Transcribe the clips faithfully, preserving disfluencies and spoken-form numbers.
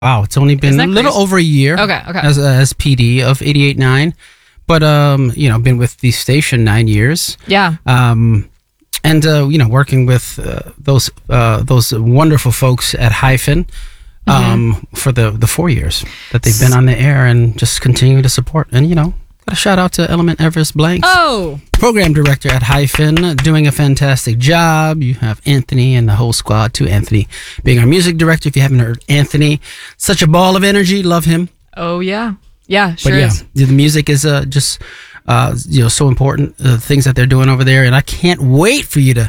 Wow, it's only been a little crazy? over a year. Okay, okay. As, as P D of eighty-eight point nine. But, um, you know, been with the station nine years. Yeah. Um, and, uh, you know, working with uh, those uh, those wonderful folks at Hyphen um, mm-hmm. for the, the four years that they've been on the air and just continue to support. And, you know, got a shout out to Element Everest Blanks. Oh. Program director at Hyphen, doing a fantastic job. You have Anthony and the whole squad, too. Anthony being our music director. If you haven't heard Anthony, such a ball of energy. Love him. Oh, yeah. Yeah, sure but yeah, is. The music is uh, just uh, you know so important. The uh, things that they're doing over there, and I can't wait for you to.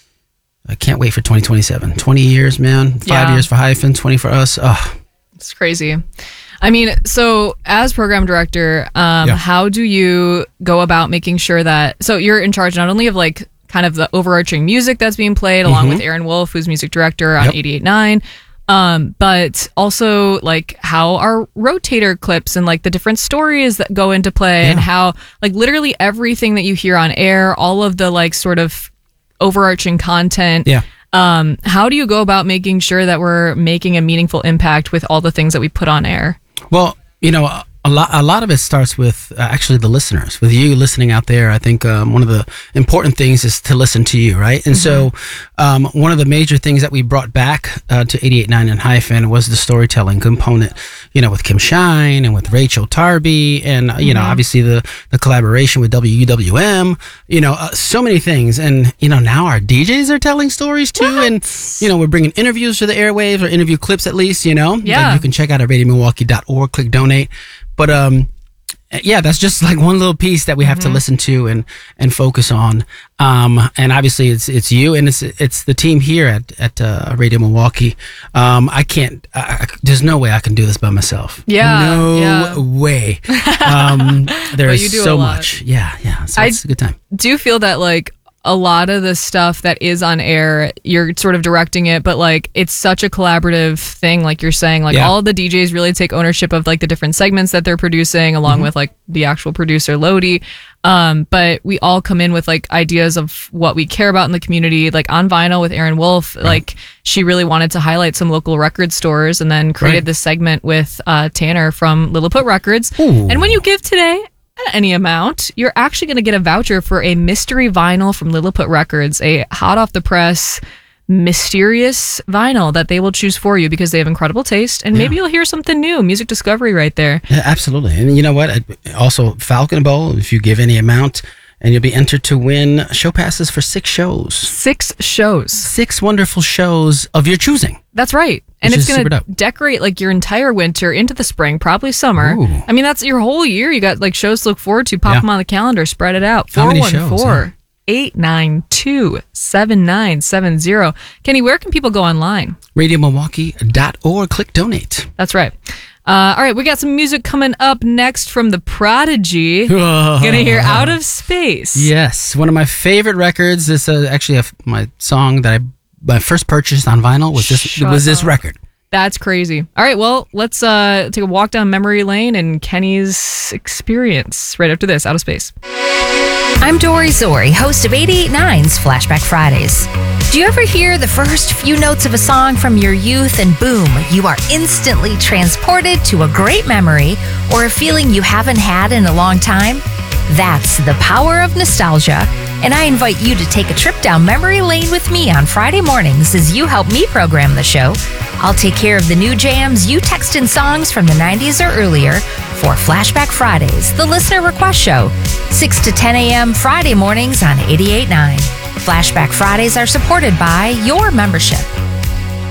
I can't wait for twenty twenty-seven. twenty years, man. Five yeah. years for Hyphen, twenty for us. Oh. It's crazy. I mean, so as program director, um, yeah. how do you go about making sure that? So you're in charge not only of like kind of the overarching music that's being played, along mm-hmm. with Aaron Wolf, who's music director on yep. eighty-eight point nine. Um, but also like how our rotator clips and like the different stories that go into play yeah. and how like literally everything that you hear on air, all of the like sort of overarching content. Yeah. Um, how do you go about making sure that we're making a meaningful impact with all the things that we put on air? Well, you know, a lot, a lot of it starts with uh, actually the listeners, with you listening out there. I think um, one of the important things is to listen to you, right? And mm-hmm. so um, one of the major things that we brought back uh, to eighty-eight point nine and Hyphen was the storytelling component, you know, with Kim Shine and with Rachel Tarby and, uh, you mm-hmm. know, obviously the, the collaboration with W U W M, you know, uh, so many things. And, you know, now our D Js are telling stories too. What? And, you know, we're bringing interviews to the airwaves or interview clips at least, you know, yeah. that you can check out at radio milwaukee dot org, click donate. But um, yeah, that's just like one little piece that we have mm-hmm. to listen to and, and focus on. Um, and obviously it's it's you and it's it's the team here at at uh, Radio Milwaukee. Um, I can't. I, I, there's no way I can do this by myself. Yeah, no yeah. way. Um, there is so much. Yeah, yeah. So I it's a good time. Do feel that like a lot of the stuff that is on air, you're sort of directing it, but like it's such a collaborative thing, like you're saying, like yeah. all of the D Js really take ownership of like the different segments that they're producing, along mm-hmm. with like the actual producer Lodi. Um, but we all come in with like ideas of what we care about in the community, like on vinyl with Aaron Wolf. Right. Like she really wanted to highlight some local record stores, and then created right. this segment with uh, Tanner from Lilliput Records. Ooh. And when you give today any amount, you're actually going to get a voucher for a mystery vinyl from Lilliput Records, a hot off the press mysterious vinyl that they will choose for you because they have incredible taste, and yeah. maybe you'll hear something new. Music discovery right there. Yeah, absolutely. And you know what? Also, Falcon Bowl, if you give any amount, and you'll be entered to win show passes for six shows. Six shows. Six wonderful shows of your choosing. That's right. And it's going to decorate like your entire winter into the spring, probably summer. Ooh. I mean, that's your whole year. You got like shows to look forward to. Pop yeah. them on the calendar. Spread it out. How many shows? eight nine two, seven nine seven zero. Kenny, where can people go online? radio milwaukee dot org. Click donate. That's right. Uh, all right, we got some music coming up next from The Prodigy. Gonna hear Out of Space. Yes, one of my favorite records. This is uh, actually a, my song that I my first purchase on vinyl was this Shut was this up. record. That's crazy. All right, well, let's uh, take a walk down memory lane and Kenny's experience right after this, Out of Space. I'm Dory Zori, host of eighty-eight point nine's Flashback Fridays. Do you ever hear the first few notes of a song from your youth and boom, you are instantly transported to a great memory or a feeling you haven't had in a long time? That's the power of nostalgia, and I invite you to take a trip down memory lane with me on Friday mornings as you help me program the show. I'll take care of the new jams you text in songs from the nineties or earlier for Flashback Fridays, the listener request show, six to ten a.m. Friday mornings on eighty-eight point nine. Flashback Fridays are supported by your membership.